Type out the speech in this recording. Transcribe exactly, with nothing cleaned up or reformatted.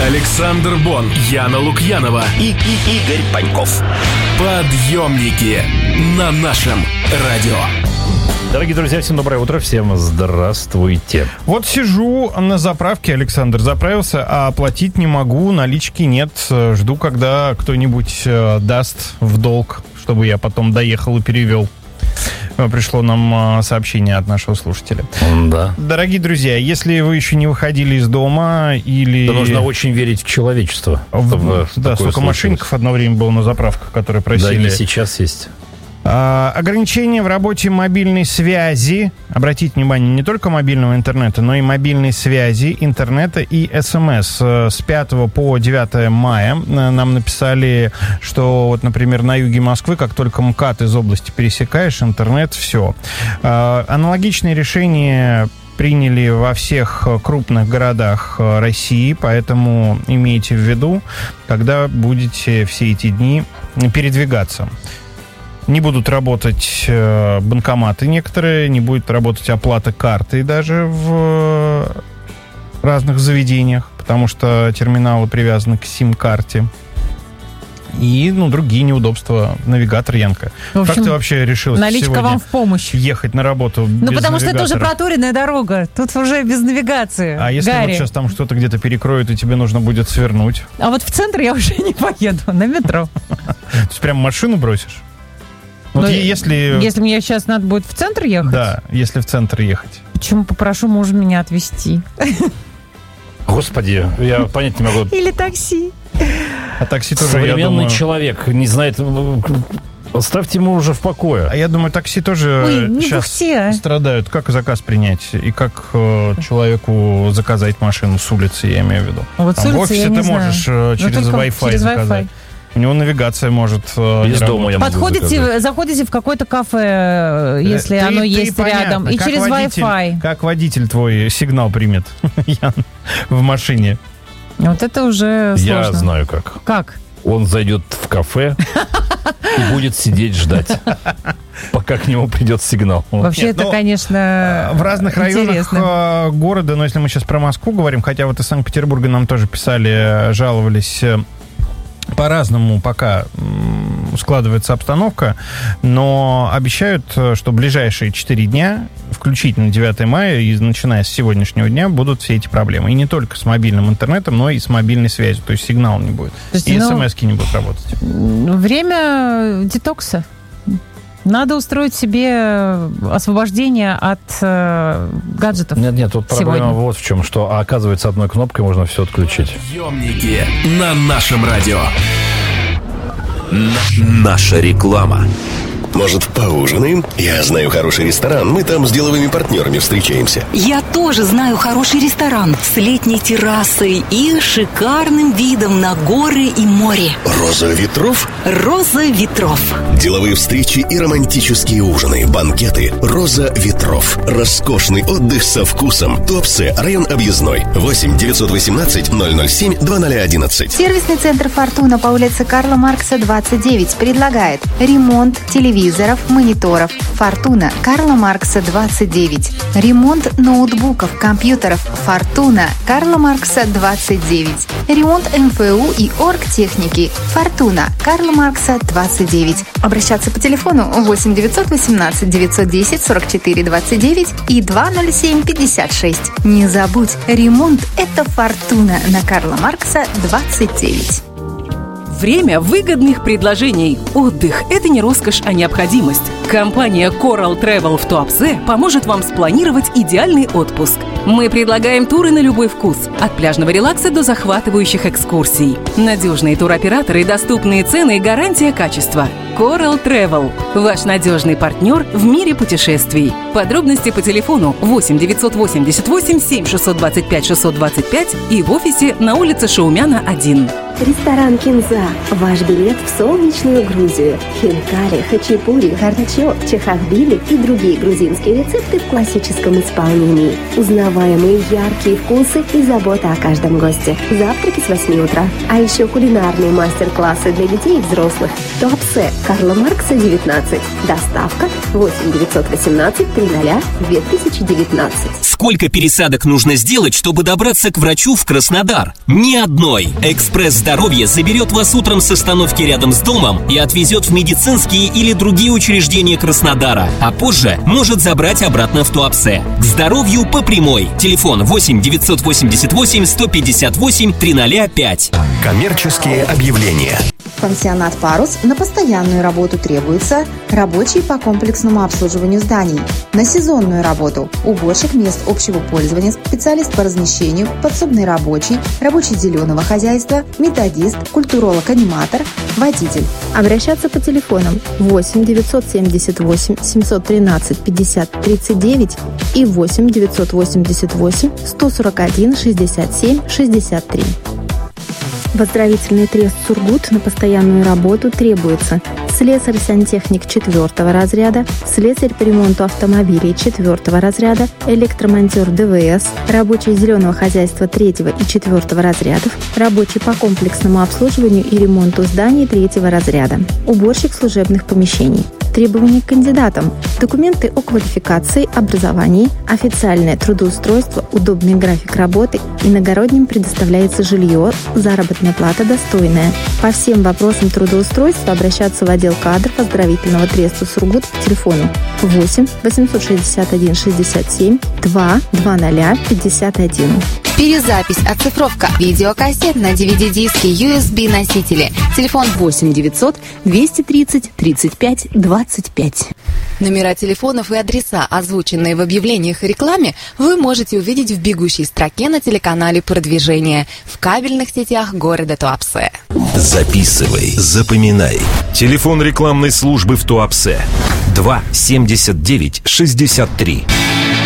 Александр Бон, Яна Лукьянова и, и Игорь Паньков. Подъемники на нашем радио. Дорогие друзья, всем доброе утро, всем здравствуйте. Вот сижу на заправке, Александр, заправился, а оплатить не могу, налички нет. Жду, когда кто-нибудь даст в долг, чтобы я потом доехал и перевел. Пришло нам сообщение от нашего слушателя. Да. Дорогие друзья, если вы еще не выходили из дома или... Да нужно очень верить в человечество. В... Да, столько мошенников одно время было на заправках, которые просили... Да, не сейчас есть. А, ограничения в работе мобильной связи. Обратите внимание, не только мобильного интернета, но и мобильной связи, интернета и СМС. С пятого по девятое мая нам написали, что, вот, например, на юге Москвы, как только МКАД из области пересекаешь, интернет, все. А, аналогичные решения приняли во всех крупных городах России, поэтому имейте в виду, когда будете все эти дни передвигаться. Не будут работать э, банкоматы некоторые, не будет работать оплата картой даже в разных заведениях, потому что терминалы привязаны к сим-карте. И, ну, другие неудобства. Навигатор, Янка. В общем, как ты вообще решилась наличка сегодня вам в помощь ехать на работу без Ну, потому навигатора? что это уже проторенная дорога. Тут уже без навигации. А если Гарри. вот сейчас там что-то где-то перекроют, и тебе нужно будет свернуть? А вот в центр я уже не поеду, на метро. То есть прям машину бросишь? Вот Но если... Если мне сейчас надо будет в центр ехать? Да, если в центр ехать. Почему попрошу мужа меня отвезти? Господи, я понять не могу. Или такси. А такси тоже, Современный я думаю... человек не знает... Оставьте ему уже в покое. А я думаю, такси тоже Ой, не сейчас все. страдают. Как заказ принять? И как э, человеку заказать машину с улицы, я имею в виду. Вот Там с в улицы офисе я не ты знаю. можешь э, через только Wi-Fi через заказать. Wi-Fi. У него навигация может... Э, Из не дома я могу Подходите, заказать. заходите в какое-то кафе, если Ты- оно ты есть понятно. рядом, и Как через водитель- Wi-Fi. Как водитель твой сигнал примет, Ян, в машине? Вот это уже Я сложно. знаю как. Как? Он зайдет в кафе и будет сидеть ждать, пока к нему придет сигнал. Вообще Нет, это, ну, конечно, В разных районах интересно. э, города, но если мы сейчас про Москву говорим, хотя вот из Санкт-Петербурга нам тоже писали, э, жаловались, э, по-разному пока м, складывается обстановка, но обещают, э, что ближайшие четыре дня, включительно девятое мая, и начиная с сегодняшнего дня, будут все эти проблемы. И не только с мобильным интернетом, но и с мобильной связью. То есть сигнала не будет. То есть, И ну, смс-ки не будут работать. Время детокса. Надо устроить себе освобождение от э, гаджетов. Нет, нет, тут проблема Сегодня. вот в чем, что, а, оказывается, одной кнопкой можно все отключить. Подъемники на нашем радио. Наша реклама. Может, поужинаем? Я знаю хороший ресторан. Мы там с деловыми партнерами встречаемся. Я тоже знаю хороший ресторан с летней террасой и шикарным видом на горы и море. Роза ветров? Роза ветров. Деловые встречи и романтические ужины, банкеты. Роза ветров. Роскошный отдых со вкусом. Туапсе, район Объездной. восемь девятьсот восемнадцать ноль ноль семь два ноль одиннадцать. Сервисный центр «Фортуна» по улице Карла Маркса, двадцать девять предлагает ремонт телевизоров, мониторов. «Фортуна», Карла Маркса, двадцать девять. Ремонт ноутбуков, компьютеров. «Фортуна», Карла Маркса, двадцать девять. Ремонт эм эф у и оргтехники. «Фортуна», Карла Маркса, двадцать девять. Обращаться по телефону восемь девятьсот восемнадцать девятьсот десять сорок четыре двадцать девять и два ноль семь пятьдесят шесть. Не забудь, ремонт – это «Фортуна» на Карла Маркса, двадцать девять. Время выгодных предложений. Отдых – это не роскошь, а необходимость. Компания Coral Travel в Туапсе поможет вам спланировать идеальный отпуск. Мы предлагаем туры на любой вкус. От пляжного релакса до захватывающих экскурсий. Надежные туроператоры, доступные цены и гарантия качества. Coral Travel – ваш надежный партнер в мире путешествий. Подробности по телефону восемь девятьсот восемьдесят восемь семь шестьсот двадцать пять шестьсот двадцать пять и в офисе на улице Шаумяна, один. Ресторан «Кинза». Ваш билет в солнечную Грузию. Хинкали, хачапури, харчо, чахахбили и другие грузинские рецепты в классическом исполнении. Узнаваемые яркие вкусы и забота о каждом госте. Завтраки с восьми утра. А еще кулинарные мастер-классы для детей и взрослых. Туапсе, Карла Маркса, девятнадцать. Доставка восемь девятьсот восемнадцать триста две тысячи девятнадцать. Сколько пересадок нужно сделать, чтобы добраться к врачу в Краснодар? Ни одной. «Экспресс здоровья» заберет вас утром с остановки рядом с домом и отвезет в медицинские или другие учреждения Краснодара, а позже может забрать обратно в Туапсе. К здоровью по прямой. Телефон восемь девятьсот восемьдесят восемь сто пятьдесят восемь триста пять. Коммерческие объявления. Пансионат «Парус» на постоянную работу требуется рабочие по комплексному обслуживанию зданий. На сезонную работу уборщик мест общего пользования, специалист по размещению, подсобный рабочий, рабочий зеленого хозяйства, методист, культуролог-аниматор, водитель. Обращаться по телефонам восемь девятьсот семьдесят восемь семьсот тринадцать пятьдесят тридцать девять и восемь девятьсот восемьдесят восемь сто сорок один шестьдесят семь шестьдесят три. В оздоровительный трест «Сургут» на постоянную работу требуется слесарь-сантехник четвертого разряда, слесарь по ремонту автомобилей четвертого разряда, электромонтер ДВС, рабочий зеленого хозяйства третьего и четвертого разрядов, рабочий по комплексному обслуживанию и ремонту зданий третьего разряда, уборщик служебных помещений. Требования к кандидатам: документы о квалификации, образовании, официальное трудоустройство, удобный график работы, иногородним предоставляется жилье, заработная плата достойная. По всем вопросам трудоустройства обращаться в отдел кадров оздоровительного треста «Сургут» по телефону восемь восемьсот шестьдесят один шестьдесят семь два двадцать пятьдесят один. Перезапись, оцифровка, видеокассет на ди ви ди-диски, ю эс би-носители. Телефон восемь девятьсот двести тридцать тридцать пять двадцать пять. Номера телефонов и адреса, озвученные в объявлениях и рекламе, вы можете увидеть в бегущей строке на телеканале «Продвижение» в кабельных сетях города Туапсе. Записывай, запоминай. Телефон рекламной службы в Туапсе два семьдесят девять шестьдесят три.